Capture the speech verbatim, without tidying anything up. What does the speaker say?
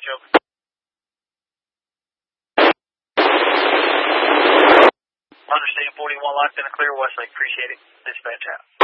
Joe. Understand forty-one locked in a clear Westlake. Appreciate it. Dispatch out.